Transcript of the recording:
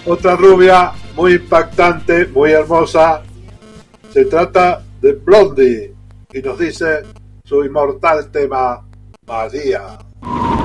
Otra rubia muy impactante, muy hermosa. Se trata de Blondie y nos dice su inmortal tema María.